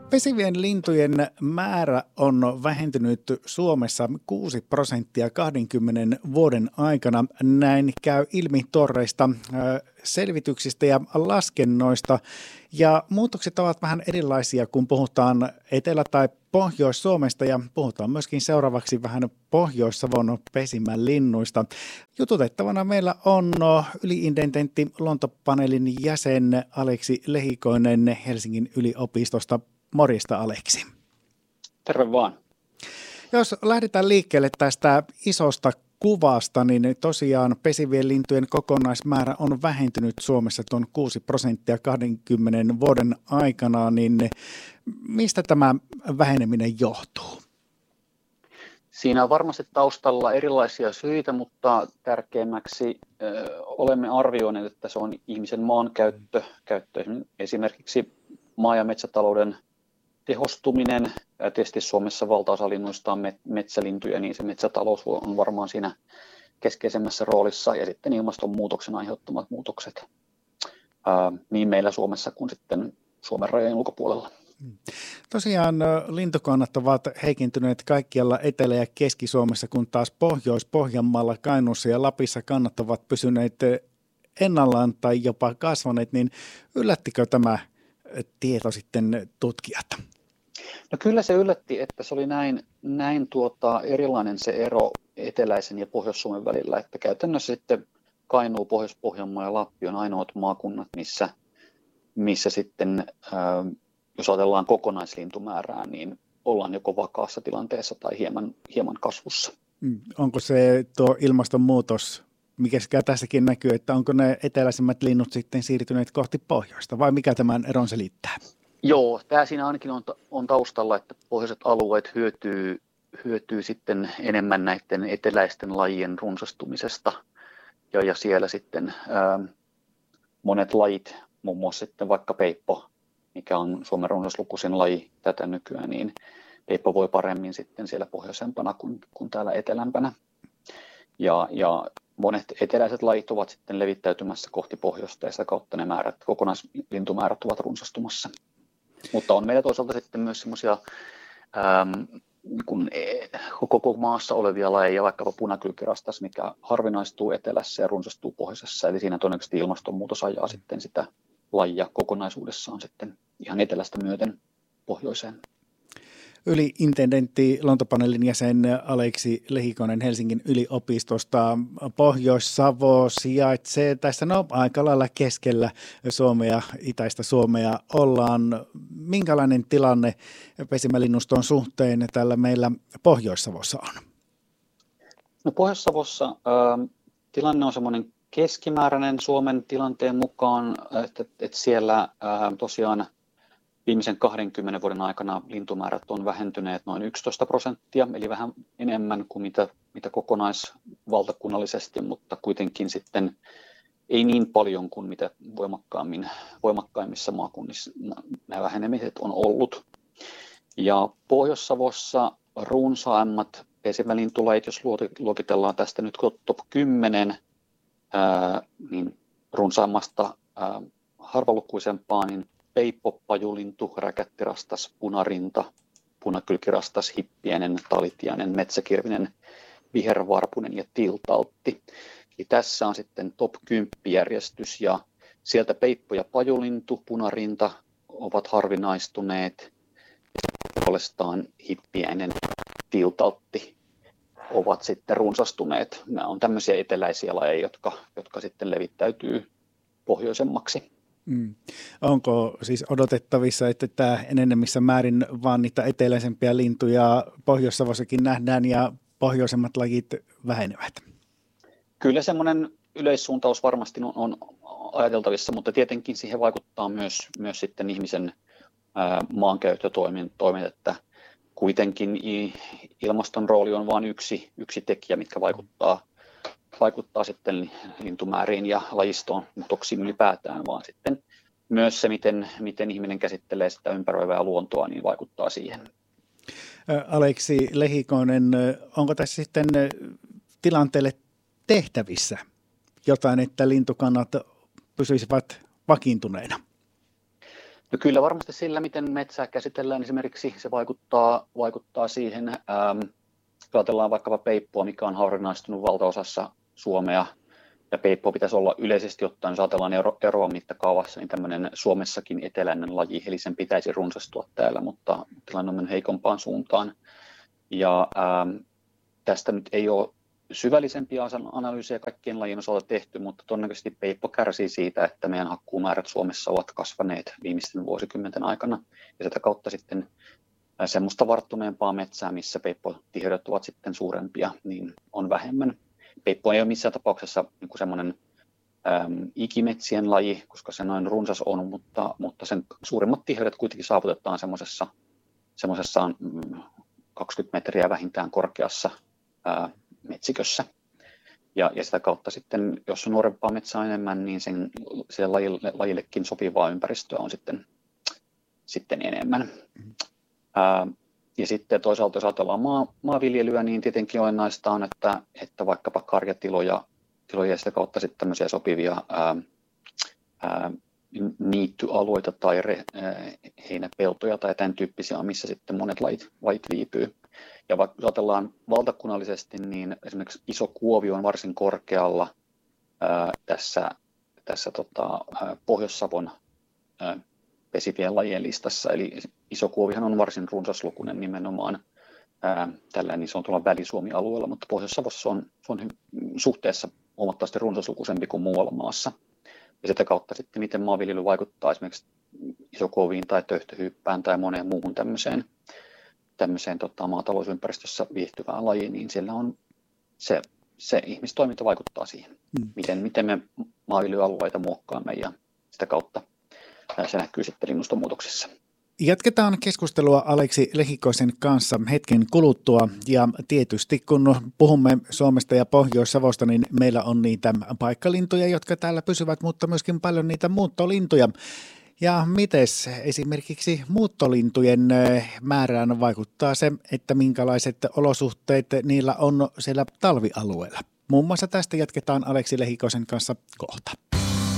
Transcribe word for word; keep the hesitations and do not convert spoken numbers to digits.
Pesivien lintujen määrä on vähentynyt Suomessa kuusi prosenttia kahdenkymmenen vuoden aikana. Näin käy ilmi tuoreista selvityksistä ja laskennoista. Ja muutokset ovat vähän erilaisia, kun puhutaan Etelä- tai Pohjois-Suomesta ja puhutaan myöskin seuraavaksi vähän Pohjois-Savon pesimälinnuista. Jututettavana meillä on yli-intendentti Luontopaneelin jäsen Aleksi Lehikoinen Helsingin yliopistosta. Morjesta, Aleksi. Terve vaan. Jos lähdetään liikkeelle tästä isosta kuvasta, niin tosiaan pesivien lintujen kokonaismäärä on vähentynyt Suomessa tuon kuusi prosenttia kahdenkymmenen vuoden aikana, niin mistä tämä väheneminen johtuu? Siinä on varmasti taustalla erilaisia syitä, mutta tärkeimmäksi ö, olemme arvioineet, että se on ihmisen maankäyttö, käyttö, esimerkiksi maa- ja metsätalouden tehostuminen. Ja tietysti Suomessa valtaosa linnuista on metsälintuja, niin se metsätalous on varmaan siinä keskeisemmässä roolissa. Ja sitten ilmastonmuutoksen aiheuttamat muutokset ää, niin meillä Suomessa kuin sitten Suomen rajojen ulkopuolella. Tosiaan lintukannat ovat heikentyneet kaikkialla Etelä- ja Keski-Suomessa, kun taas Pohjois-Pohjanmaalla, Kainuussa ja Lapissa kannat ovat pysyneet ennallaan tai jopa kasvaneet. Niin yllättikö tämä tieto sitten tutkijat? No kyllä se yllätti, että se oli näin, näin tuota, erilainen se ero eteläisen ja Pohjois-Suomen välillä, että käytännössä sitten Kainuu, Pohjois-Pohjanmaa ja Lappi on ainoat maakunnat, missä, missä sitten, ää, jos ajatellaan kokonaislintumäärää, niin ollaan joko vakaassa tilanteessa tai hieman, hieman kasvussa. Onko se tuo ilmastonmuutos, mikä tässäkin näkyy, että onko ne eteläisimmät linnut sitten siirtyneet kohti pohjoista vai mikä tämän eron selittää? Joo, tämä siinä ainakin on, on taustalla, että pohjoiset alueet hyötyy, hyötyy sitten enemmän näiden eteläisten lajien runsastumisesta. Ja, ja siellä sitten ää, monet lajit, muun muassa sitten vaikka peippo, mikä on Suomen runsaslukuisin laji tätä nykyään, niin peippo voi paremmin sitten siellä pohjoisempana kuin, kuin täällä etelämpänä. Ja, ja monet eteläiset lajit ovat sitten levittäytymässä kohti pohjoista ja sitä kautta ne määrät, kokonaislintumäärät ovat runsastumassa. Mutta on meillä toisaalta sitten myös semmoisia kun koko maassa olevia lajeja, vaikkapa punakylkirastas, mikä harvinaistuu etelässä ja runsastuu pohjoisessa. Eli siinä todennäköisesti ilmastonmuutos ajaa sitten sitä lajia kokonaisuudessaan sitten ihan etelästä myöten pohjoiseen. Yli-intendentti Luontopaneelin jäsen Aleksi Lehikoinen Helsingin yliopistosta. Pohjois-Savo sijaitsee tässä no, aika lailla keskellä Suomea, itäistä Suomea ollaan. Minkälainen tilanne pesimälinnuston suhteen tällä meillä Pohjois-Savossa on? No Pohjois-Savossa äh, tilanne on semmoinen keskimääräinen Suomen tilanteen mukaan, että, että siellä äh, tosiaan viimeisen kahdenkymmenen vuoden aikana lintumäärät on vähentyneet noin yksitoista prosenttia, eli vähän enemmän kuin mitä, mitä kokonaisvaltakunnallisesti, mutta kuitenkin sitten ei niin paljon kuin mitä voimakkaammin, voimakkaimmissa maakunnissa nämä vähenemiset on ollut. Ja Pohjois-Savossa runsaammat pesimälintulajit, jos luokitellaan tästä nyt top kymmenen, ää, niin runsaimmasta ää, harvalukuisempaa, niin peippo, pajulintu, räkättirastas, punarinta, punakylkirastas, hippiäinen, talitiainen, metsäkirvinen, vihervarpunen ja tiltaltti. Eli tässä on sitten top kymmenen järjestys ja sieltä peippo ja pajulintu, punarinta ovat harvinaistuneet. Puolestaan hippiäinen, tiltaltti ovat sitten runsastuneet. Nämä on tämmöisiä eteläisiä lajeja, jotka, jotka sitten levittäytyy pohjoisemmaksi. Mm. Onko siis odotettavissa, että tämä enenevissä määrin vaan niitä eteläisempiä lintuja Pohjois-Savossakin nähdään ja pohjoisemmat lajit vähenevät? Kyllä semmoinen yleissuuntaus varmasti on, on ajateltavissa, mutta tietenkin siihen vaikuttaa myös, myös sitten ihmisen ää, maankäyttötoimet, että kuitenkin ilmaston rooli on vain yksi, yksi tekijä, mitkä vaikuttaa vaikuttaa sitten lintumääriin ja lajistoon muutoksiin ylipäätään, vaan sitten myös se, miten, miten ihminen käsittelee sitä ympäröivää luontoa, niin vaikuttaa siihen. Aleksi Lehikoinen, onko tässä sitten tilanteelle tehtävissä jotain, että lintukannat pysyisivät vakiintuneina? No kyllä varmasti sillä, miten metsää käsitellään esimerkiksi, se vaikuttaa, vaikuttaa siihen, ähm, ajatellaan vaikkapa peippoa, mikä on haurinaistunut valtaosassa Suomea, ja peippo pitäisi olla yleisesti ottaen, jos ajatellaan ero, eroa mittakaavassa, niin tämmöinen Suomessakin eteläinen laji, eli sen pitäisi runsastua täällä, mutta tilanne on mennyt heikompaan suuntaan. Ja ähm, tästä nyt ei ole syvällisempiä analyysejä kaikkien lajien osalta tehty, mutta todennäköisesti peippo kärsii siitä, että meidän hakkuumäärät Suomessa ovat kasvaneet viimeisten vuosikymmenten aikana, ja sitä kautta sitten semmoista varttuneempaa metsää, missä peippotiheydet ovat sitten suurempia, niin on vähemmän. Peippo ei ole missään tapauksessa niin semmoinen äm, ikimetsien laji, koska se noin runsas on, mutta, mutta sen suurimmat tiheydet kuitenkin saavutetaan semmoisessa, semmoisessa mm, kaksikymmentä metriä vähintään korkeassa ää, metsikössä. Ja, ja sitä kautta sitten, jos on nuorempaa metsää enemmän, niin sen, sen lajille, lajillekin sopivaa ympäristöä on sitten, sitten enemmän. Mm-hmm. Ää, ja sitten toisaalta, jos ajatellaan maa, maanviljelyä, niin tietenkin olennaista on, että, että vaikkapa karjatiloja tiloja ja sitä kautta sitten tämmöisiä sopivia ää, ää, niittyalueita tai re, ää, heinäpeltoja tai tämän tyyppisiä, missä sitten monet lajit, lajit viipyy. Ja vaikka ajatellaan valtakunnallisesti, niin esimerkiksi Iso Kuovio on varsin korkealla ää, tässä, tässä tota, ää, Pohjois-Savon ää, pesivien lajien listassa. Eli Iso Kuovihan on varsin runsaslukuinen nimenomaan ää, tällä niin sanotulla Väli-Suomi-alueella, mutta Pohjois-Savossa on, se on suhteessa huomattavasti runsaslukuisempi kuin muualla maassa. Ja sitä kautta sitten, miten maanviljely vaikuttaa esimerkiksi Iso-Kuoviin tai Töyhtöhyyppään tai moneen muuhun tämmöiseen, tämmöiseen tota, maatalousympäristössä viihtyvään lajiin, niin siellä on se, se ihmistoiminta vaikuttaa siihen, hmm. miten, miten me maanviljelyalueita muokkaamme ja sitä kautta se näkyy sitten linnustonmuutoksessa. Jatketaan keskustelua Aleksi Lehikoisen kanssa hetken kuluttua, ja tietysti kun puhumme Suomesta ja Pohjois-Savosta, niin meillä on niitä paikkalintuja, jotka täällä pysyvät, mutta myöskin paljon niitä muuttolintuja. Ja mites esimerkiksi muuttolintujen määrään vaikuttaa se, että minkälaiset olosuhteet niillä on siellä talvialueella? Muun muassa tästä jatketaan Aleksi Lehikoisen kanssa kohta.